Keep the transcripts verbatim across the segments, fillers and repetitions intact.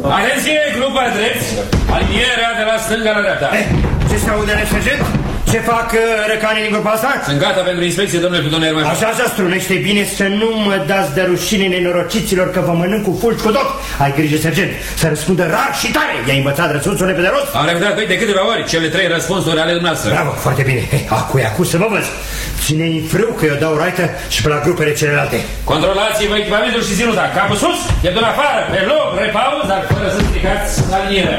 Atenție, grupa drept, alinierea de la stânga la dreapta. Eh, ce se aude, sergent? Ce fac uh, răcanii din grupa asta? Sunt gata pentru inspecție, domnule plutonier major. Așa, așa, strunește bine să nu mă dați de rușine nenorociților că vă mănânc cu fulgi cu tot. Ai grijă, sergent, să răspundă rar și tare. I-ai învățat răspunsurile pe de rost? Am repetat de câteva ori cele trei răspunsuri ale dumneavoastră. Bravo, foarte bine. Acu e acu să vă văd. Ține-i frâu că eu dau raită și pe la grupele celelalte. Controlați-vă echipamentul și ținuta. Capul sus, pieptul afară, pe loc, repauz, dar fără să stricați alinierea.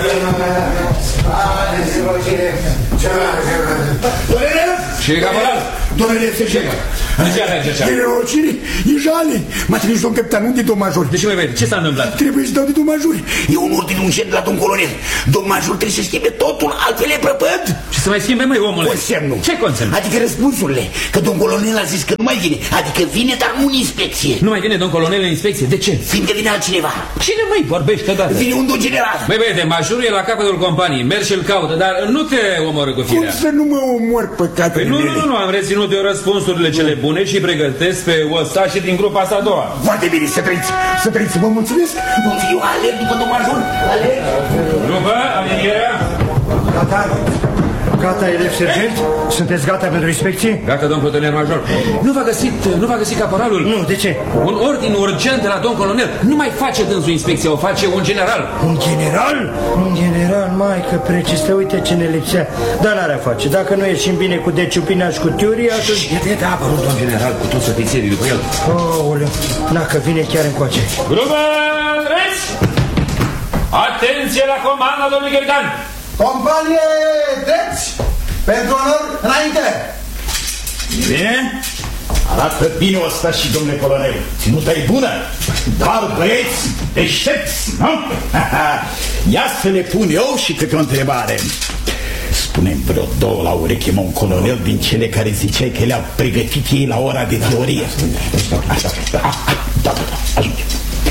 Și caporal? Domnule sergent, e nenorocire, e jale. M-a trimis domn capitanul de domn major. De ce mai vede? Ce s-a întâmplat? Trebuie să dau de domn major. E un ordin urgent de la domn colonel. Domn major trebuie să schimbe totul, altfel e prăpăd. Și să mai schimbe, măi, omule? Consemnul. Ce consemn? Adică răspunsurile. Că domn colonel a zis că nu mai vine. Adică vine, dar nu în inspecție. Nu mai vine domn colonel în inspecție? De ce? Fiindcă vine altcineva. Cine, măi, vorbește odată? Vine un domn general. Băi, băiete, majorul e la capătul companiei. Mergi și-l caută, dar nu te omoră cu firea. Cum să nu mă omor păcatele mele? Nu, nu, nu, am reținut eu răspunsurile cele bune și pregătesc pe ostașii din grupa asta a doua. Foarte bine, să trăiți, să trăiți, vă mulțumesc. Eu alerg după domn major, alerg. Grupă, alinierea. Gata. Gata, elev sergent? Sunteți gata pentru inspecție? Gata, domn plutonier major. Nu v-a găsit, nu v-a găsit caporalul? Nu, de ce? Un ordin urgent de la domn colonel. Nu mai face dânsul inspecție, o face un general. Un general? Un general, maică precistă, uite ce ne lipsea. Dar n-are a face. Dacă nu ieșim bine cu deciupina și cu tiurii, atunci... Iată, iată, a apărut domn general cu toți ofițerii după el. Aoleu, dacă vine chiar încoace. Grupă, drept! Atenție la comanda, domnului Ghergan! Companie drepți! Pentru onor, înainte! Bine? Arată bine ăsta și domnule colonel. Ținuta e bună, dar băieți deștepți, nu? Ia să le pun eu și câte o întrebare. Spune-mi vreo două la ureche, mă, un colonel din cele care ziceai că le-au pregătit ei la ora de teorie. Așa, da, da, da, ajunge.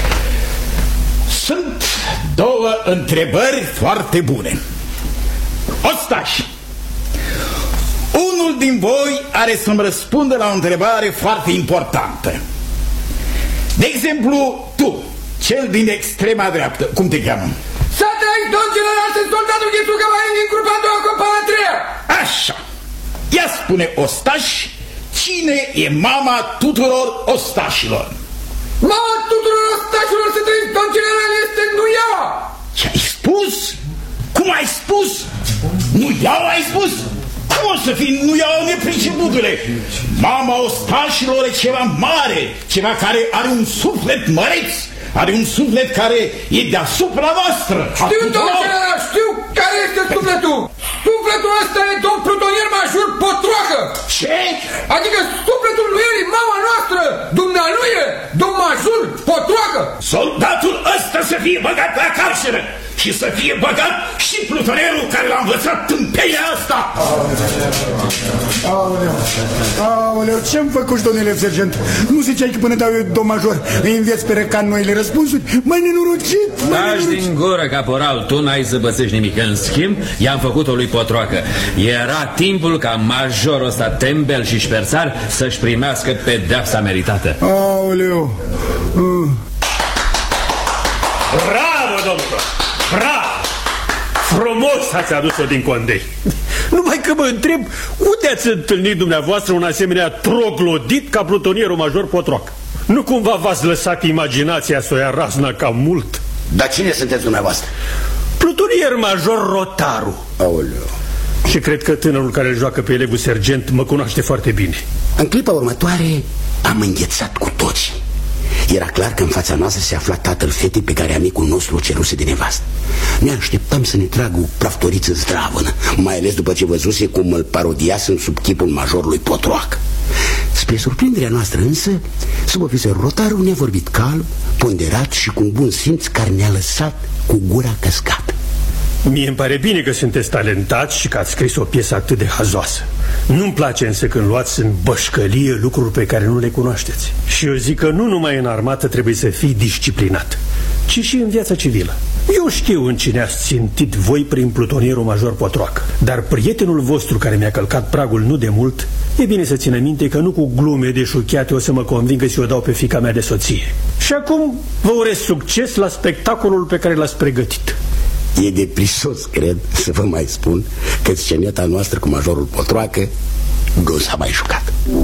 Sunt două întrebări foarte bune. Ostași, unul din voi are să-mi răspundă la o întrebare foarte importantă. De exemplu, tu, cel din extrema dreaptă, cum te cheamă? Să trăi, domn general, sunt soldatul Ghețu Cămarin din grupa a doua, compania a treia. Așa. Ia spune, ostași, cine e mama tuturor ostașilor? Mama tuturor ostașilor, să trăi, domn general, este nu ea. Ce ai spus? Cum ai spus? Nu iau ai spus? Cum o să fii nu iau nepriceputule? Mama ostașilor e ceva mare, ceva care are un suflet măreț, are un suflet care e deasupra noastră. Știu, domn general, știu care este sufletul. Sufletul ăsta e domn plutonier major Potroacă. Ce? Adică sufletul lui el e mama noastră, dumnealui e domn major Potroacă. Soldatul ăsta să fie băgat la carceră și să fie băgat și plutonierul care l-a învățat tâmpeia asta. Aoleu, aoleu, ce-mi făcuși, domnule sergent? Nu ziceai că până dau eu, domn major, îi înveți pe răcan noile răspunsuri? Mai nenorocit, mai nenorocit. Taci din gură, caporal, tu n-ai să bățești nimic. În schimb, i-am făcut-o lui Potroacă. Era timpul ca majorul ăsta tembel și șperțar să-și primească pedeapsa meritată. Aoleu. uh. Bravo, domnule! Bravo! Frumos ați adus-o din Condei. Numai că mă întreb, unde ați întâlnit dumneavoastră un asemenea troglodit ca plutonierul major Potroacă? Nu cumva v-ați lăsat imaginația să o ia razna cam mult? Dar cine sunteți dumneavoastră? Plutonier major Rotaru. Aoleu. Și cred că tânărul care îl joacă pe elevul sergent mă cunoaște foarte bine. În clipa următoare am înghețat cu toții. Era clar că în fața noastră se afla tatăl fetei pe care amicul nostru o ceruse de nevastă. Ne așteptam să ne tragă o praftoriță zdravănă, mai ales după ce văzuse cum îl parodiasem sub chipul majorului Potroacă. Spre surprinderea noastră însă, sub ofițerul Rotaru ne-a vorbit calm, ponderat și cu un bun simț care ne-a lăsat cu gura căscată. Mie îmi pare bine că sunteți talentați și că ați scris o piesă atât de hazoasă. Nu-mi place însă când luați în bășcălie lucruri pe care nu le cunoașteți. Și eu zic că nu numai în armată trebuie să fii disciplinat, ci și în viața civilă. Eu știu în cine ați țintit voi prin plutonierul major Potroacă, dar prietenul vostru care mi-a călcat pragul nu de mult, e bine să țină minte că nu cu glume de șuchiate o să mă convingă să o dau pe fiica mea de soție. Și acum vă urez succes la spectacolul pe care l-ați pregătit. E de prisos, cred, să vă mai spun că sceneta noastră cu majorul Potroacă nu s-a mai jucat.